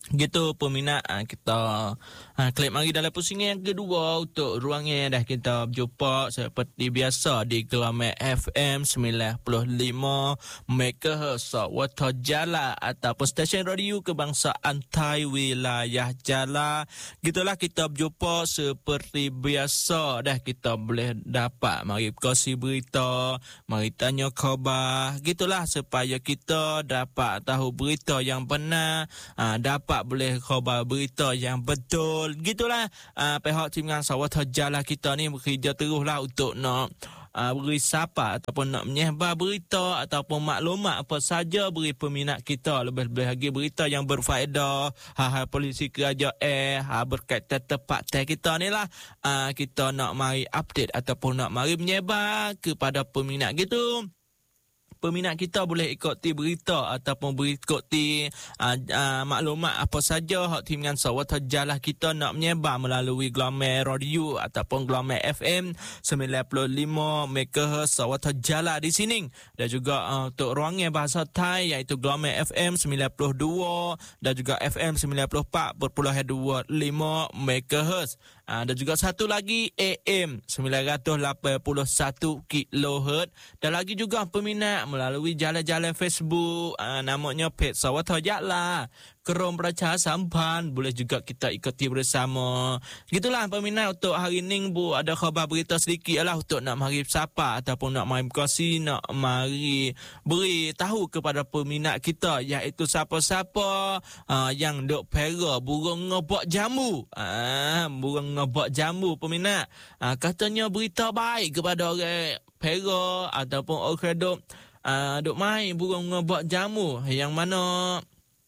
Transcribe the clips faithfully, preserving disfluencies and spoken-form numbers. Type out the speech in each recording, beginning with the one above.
Gitu peminat, ah, kita ah, klik mari dalam pusingan yang kedua untuk ruangnya dah kita berjumpa seperti biasa di Gelamar F M sembilan puluh lima megahertz Water Jala ataupun stesen radio kebangsaan Thai wilayah Jala. Gitulah kita berjumpa seperti biasa dah kita boleh dapat mari kasih berita, mari tanya khabar. Gitulah supaya kita dapat tahu berita yang benar, ah, dapat boleh khabar berita yang betul. Gitulah uh, pihak tim Sawat Jalan kita ni bekerja teruslah untuk nak uh, beri sapa ataupun nak menyebar berita ataupun maklumat apa saja beri peminat kita, lebih-lebih lagi berita yang berfaedah, hal-hal polisi kerajaan, hal berkaitan tempat teh kita ni lah, uh, kita nak mari update ataupun nak mari menyebar kepada peminat gitu. Peminat kita boleh ikuti berita ataupun berikuti uh, uh, maklumat apa saja hak tim dengan Sawat Jalah kita nak menyebar melalui Gelamar Radio ataupun Gelamar F M sembilan puluh lima megahertz Sawat Jalah di sini. Dan juga uh, untuk ruangan bahasa Thai iaitu Gelamar F M sembilan puluh dua dan juga F M sembilan puluh empat perpuluhan dua lima megahertz. Uh, dan juga satu lagi A M sembilan ratus lapan puluh satu kilohertz. Dan lagi juga peminat melalui jalan-jalan Facebook, uh, namanya Pet Sawat Jalan Kerom Praca Sampan, boleh juga kita ikuti bersama. Gitulah peminat untuk hari ini bu ada khabar berita sedikit lah untuk nak mari sapa ataupun nak mari berkongsi, nak mari beri tahu kepada peminat kita iaitu siapa-siapa uh, yang duk pera burung ngebak jamu. Ah, uh, burung ngebak jamu peminat. Uh, katanya berita baik kepada orang pera ataupun orang duk uh, duk main burung ngebak jamu yang mana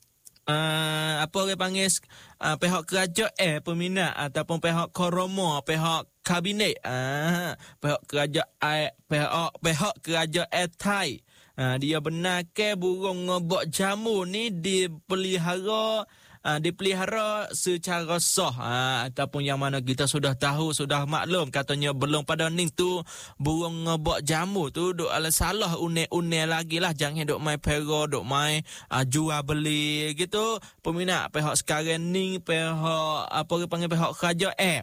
Uh, apa orang panggil uh, pihak kerajaan eh, peminat ataupun pihak koromo, pihak kabinet, uh, pihak kerajaan eh, pihak pihak kerajaan Thai, uh, dia benar ke burung ngebak jamu ni dipelihara uh, dipelihara secara sah, uh, ataupun yang mana kita sudah tahu, sudah maklum katanya belum pada ni tu burung ngebak jamu tu duk ala salah une-une lagi lah, jangan duk main pera, duk main uh, jual beli gitu. Peminat pihak sekarang ni pihak apa dia panggil pihak kerajaan eh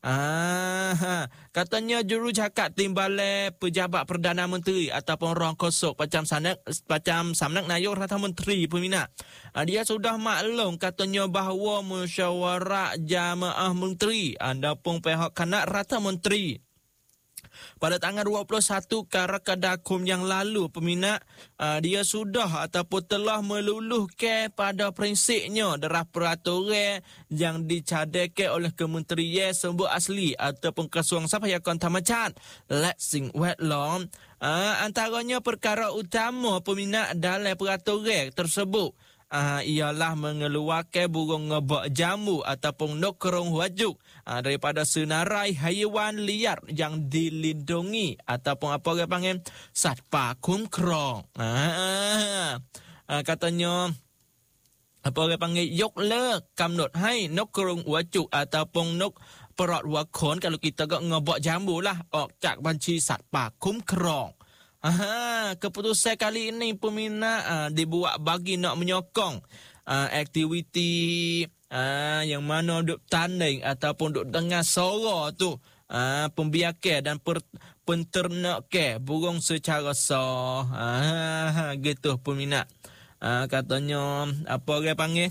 Ah, katanya jurucakap Timbalan Pejabat Perdana Menteri ataupun Rong Kosok Pacam Sanak Pacam Samnak Nayok Rata Menteri peminat. Ah, dia sudah maklum katanya bahawa Musyawarah Jamaah Menteri ataupun pihak kanak Rata Menteri pada tanggal dua puluh satu Karakadakum yang lalu peminat, uh, dia sudah ataupun telah meluluhkan pada prinsipnya derah peraturan yang dicadangkan oleh Kementerian Sumber Asli ataupun Kesuang Sapayakan Tamacat Lexing Wetlong. Uh, antaranya perkara utama peminat dalam peraturan tersebut Uh, ialah mengeluarkan burung ngebak jamu ataupun nokrong wajuk uh, daripada senarai haiwan liar yang dilindungi ataupun apa orang panggil satpa kumkrong. Uh, uh, katanya apa orang panggil ยกเลิก กำหนดให้นกกรงหัวจุก ataupun นกปลอดหัวโขน kalau kitaก็ ngebak jamu lah ออกจากบัญชีสัตว์ป่าคุ้มครอง. Aha, keputusan kali ini peminat uh, dibuat bagi nak menyokong uh, aktiviti uh, yang mana duk tanding ataupun duk dengar suara tu uh, pembiakan dan per, penternakan burung secara sah. Uh, gitu peminat. Uh, katanya apa orang panggil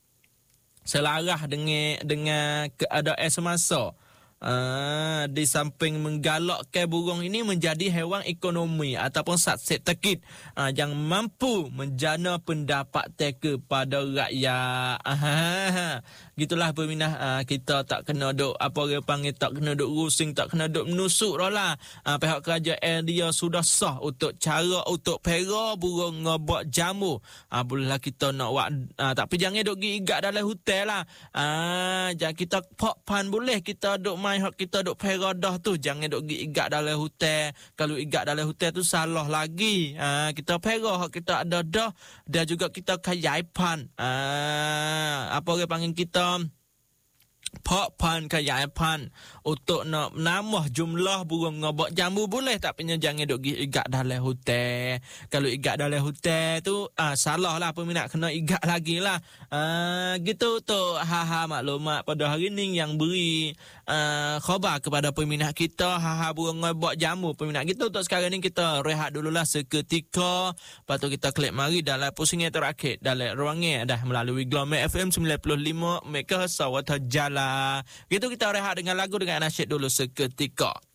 selaras dengan dengan keadaan semasa. Uh, di samping menggalakkan burung ini menjadi haiwan ekonomi ataupun satset tekit uh, yang mampu menjana pendapatan kepada rakyat. Uh, gitulah peminat, uh, kita tak kena duk apa orang panggil tak kena duk rusing, tak kena duk menusuk lah. Uh, pihak kerajaan dia sudah sah untuk cara untuk pera burung ngebak jamu. Uh, bolehlah kita nak buat, uh, tapi jangan duk gigat dalam hotel lah. Uh, jangan kita pok pan boleh kita duk main hak kita duk peradah tu, jangan duk igat dalam hutan. Kalau igat dalam hutan tu salah lagi. Ha, kita perah hak kita ada dah, dan juga kita kayaipan. Ha, apa orang panggil kita Pak pan kaya pan untuk nak nambah jumlah burung ngobak jambu boleh tak punya jangan duk igat dalam hutan. Kalau igat dalam hutan tu ah, salah lah peminat kena igat lagi lah. Ah, gitu tu ha-ha maklumat pada hari ni yang beri ah, khabar kepada peminat kita ha-ha burung ngobak jambu peminat kita. Untuk sekarang ni kita rehat dululah seketika. Lepas tu kita klik mari dalam pusingan terakhir dalam ruangnya dah melalui Glamour F M sembilan puluh lima Megahertz Sawat Jala. Gitu kita rehat dengan lagu dengan nasyid dulu seketika.